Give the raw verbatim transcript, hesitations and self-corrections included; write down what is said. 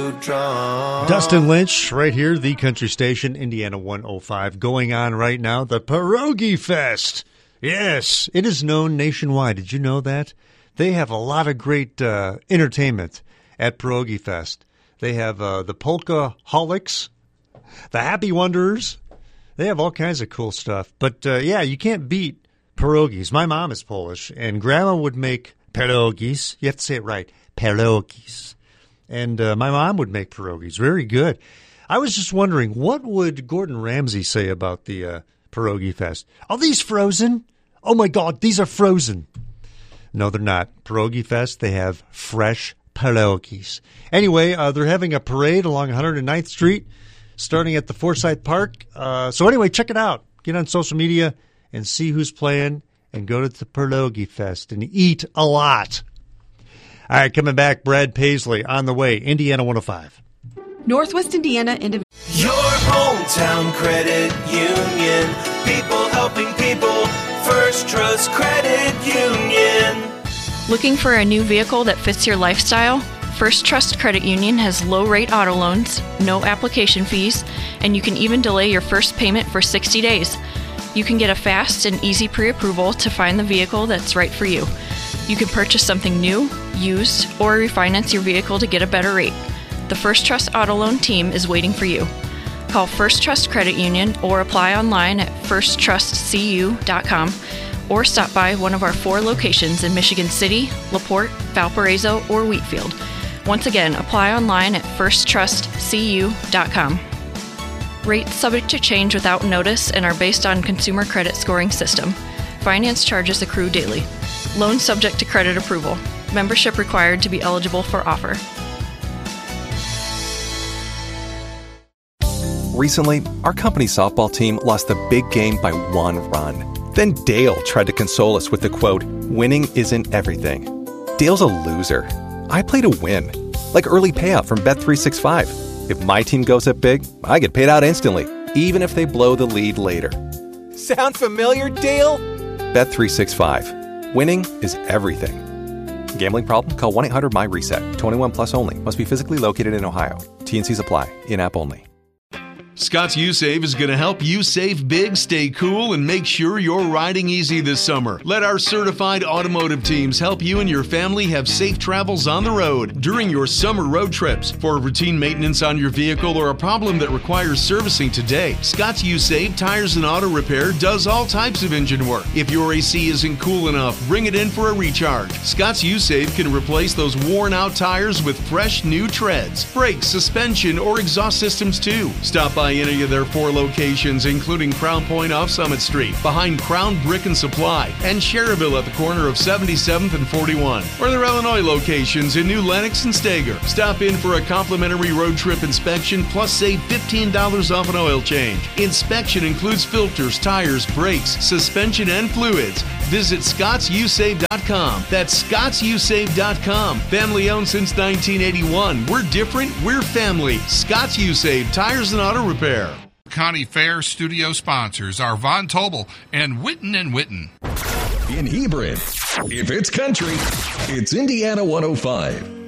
Dustin Lynch, right here, the country station, Indiana one oh five, going on right now, the Pierogi Fest. Yes, it is known nationwide. Did you know that? They have a lot of great uh, entertainment at Pierogi Fest. They have uh, the Polka Holics, the Happy Wanderers. They have all kinds of cool stuff. But, uh, yeah, you can't beat pierogies. My mom is Polish, and Grandma would make pierogies. You have to say it right, pierogies. And uh, my mom would make pierogies. Very good. I was just wondering, what would Gordon Ramsay say about the uh, Pierogi Fest? Are these frozen? Oh, my God, these are frozen. No, they're not. Pierogi Fest, they have fresh pierogies. Anyway, uh, they're having a parade along one hundred ninth Street, starting at the Forsyth Park. Uh, so anyway, check it out. Get on social media and see who's playing and go to the Pierogi Fest and eat a lot. All right, coming back, Brad Paisley on the way, Indiana one oh five. Northwest Indiana Individual. Your hometown credit union. People helping people. First Trust Credit Union. Looking for a new vehicle that fits your lifestyle? First Trust Credit Union has low-rate auto loans, no application fees, and you can even delay your first payment for sixty days. You can get a fast and easy pre-approval to find the vehicle that's right for you. You can purchase something new, used, or refinance your vehicle to get a better rate. The First Trust Auto Loan team is waiting for you. Call First Trust Credit Union or apply online at first trust c u dot com or stop by one of our four locations in Michigan City, LaPorte, Valparaiso, or Wheatfield. Once again, apply online at first trust c u dot com. Rates subject to change without notice and are based on consumer credit scoring system. Finance charges accrue daily. Loan subject to credit approval. Membership required to be eligible for offer. Recently, our company softball team lost the big game by one run. Then Dale tried to console us with the quote, "Winning isn't everything." Dale's a loser. I play to win. Like early payout from Bet three sixty-five. If my team goes up big, I get paid out instantly, even if they blow the lead later. Sound familiar, Dale? Bet three sixty-five. Winning is everything. Gambling problem? Call one eight hundred M Y reset. twenty-one plus only. Must be physically located in Ohio. T and Cs apply. In-app only. Scott's U-Save is going to help you save big, stay cool, and make sure you're riding easy this summer. Let our certified automotive teams help you and your family have safe travels on the road during your summer road trips. For routine maintenance on your vehicle or a problem that requires servicing today, Scott's U-Save Tires and Auto Repair does all types of engine work. If your A C isn't cool enough, bring it in for a recharge. Scott's U-Save can replace those worn-out tires with fresh new treads, brakes, suspension, or exhaust systems too. Stop by any of their four locations, including Crown Point off Summit Street, behind Crown Brick and Supply, and Cherryville at the corner of seventy-seventh and forty-one, or their Illinois locations in New Lenox and Stager. Stop in for a complimentary road trip inspection, plus save fifteen dollars off an oil change. Inspection includes filters, tires, brakes, suspension, and fluids. Visit scotts u save dot com. That's scotts u save dot com. Family owned since nineteen eighty-one. We're different. We're family. Scott's U-Save Tires and Auto Repair. County Fair studio sponsors are Von Tobel and Witten and Witten. In Hebron, if it's country, it's Indiana one oh five.